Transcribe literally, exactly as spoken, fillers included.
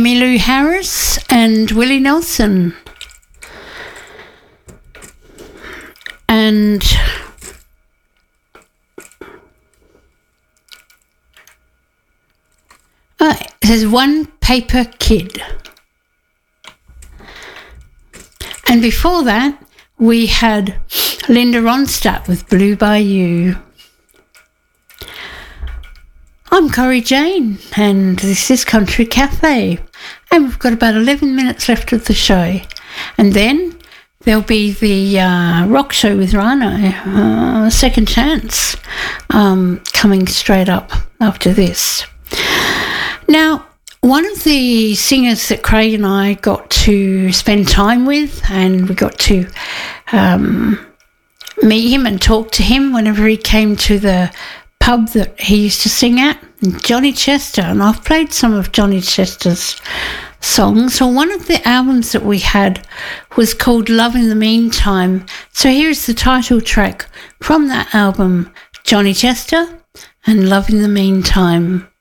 Emmylou Harris and Willie Nelson. And uh, there's One Paper Kid. And before that, we had Linda Ronstadt with Blue Bayou. I'm Corrie Jane, and this is Country Cafe. And we've got about eleven minutes left of the show. And then there'll be the uh, rock show with Rano, uh, Second Chance, um, coming straight up after this. Now, one of the singers that Craig and I got to spend time with, and we got to um, meet him and talk to him whenever he came to the pub that he used to sing at, Johnny Chester. And I've played some of Johnny Chester's songs. So one of the albums that we had was called Love in the Meantime. So here's the title track from that album, Johnny Chester and Love in the Meantime.